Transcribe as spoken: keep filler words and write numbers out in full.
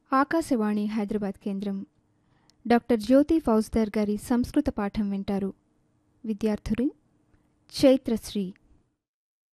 ఆకాశవాణి హైదరాబాద్ కేంద్రం. డాక్టర్ జ్యోతి ఫౌజ్దార్ గారి సంస్కృత పాఠం వింటారు. విద్యార్థులు చైత్రశ్రీ.